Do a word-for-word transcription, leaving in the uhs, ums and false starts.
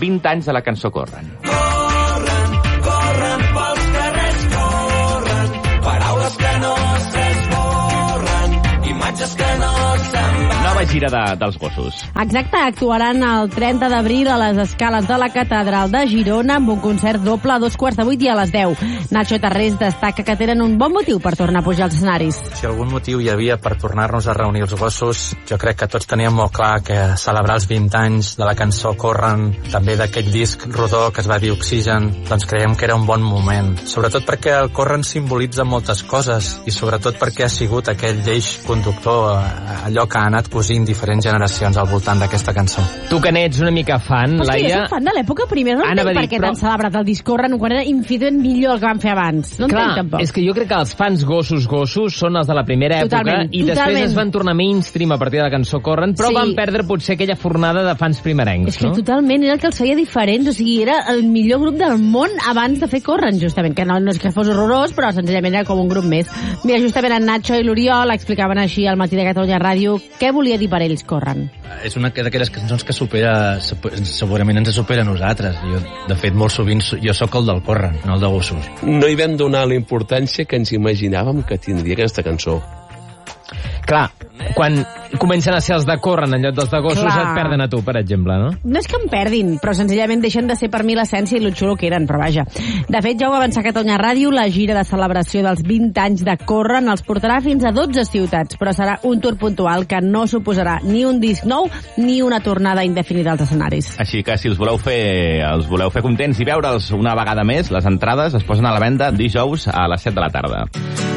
vint anys de la cançó Corren. Corren, corren pels carrers, corren, paraules que no s'esborren, imatges que no se'n van. Nova gira de, dels gossos. Exacte, actuaran el trenta d'abril a les escales de la Catedral de Girona amb un concert doble a dos quarts de vuit i a les deu. Nacho Tarrés destaca que tenen un bon motiu per tornar a pujar als escenaris. Si algun motiu hi havia per tornar-nos a reunir els gossos, jo crec que tots teníem molt clar que celebrar els vint anys de la cançó Corren, també d'aquell disc rodó que es va dir Oxigen, doncs creiem que era un bon moment. Sobretot perquè el Corren simbolitza moltes coses i sobretot perquè ha sigut aquell eix conductor, allò que ha anat cosint diferents generacions al voltant d'aquesta cançó. Tu que n'ets una mica fan, Hosti, Laia... jo soc fan de l'època primera, no Anava entenc a per dir, què però- t'han celebrat el disc Corren quan era infinitament millor el que van fer abans. No Clar, entenc tampoc. és que jo crec que els fans gossos gossos són els de la primera època Totalment, i després totalment. es van tornar mainstream a partir de la cançó Corren, però Sí. van perdre potser aquella fornada de fans primerencs, És que no? totalment era el que els feia diferents, o sigui, era el millor grup del món abans de fer Corren, justament, que no, no és que fos horrorós, però senzillament era com un grup més. Mira, justament en Nacho i l'Oriol explicaven així al Matí de Catalunya Ràdio què volia dir per ells Corren. És una d'aquelles cançons que supera, segurament ens supera a nosaltres. Jo, de fet, molt sovint jo sóc el del Corren, no el de gossos. No hi vam donar la importància que ens imaginàvem que tindria aquesta cançó. Clar, quan comencen a ser els de Corren en lloc dels de gossos Clar. et perden a tu, per exemple, no? No és que em perdin, però senzillament deixen de ser per mi l'essència i lo xulo que eren, però vaja. De fet, ja ho va avançar Catalunya Ràdio, la gira de celebració dels vint anys de Corren els portarà fins a dotze ciutats, però serà un tour puntual que no suposarà ni un disc nou ni una tornada indefinida als escenaris. Així que si els voleu fer, els voleu fer contents i veure'ls una vegada més, les entrades es posen a la venda dijous a les set de la tarda.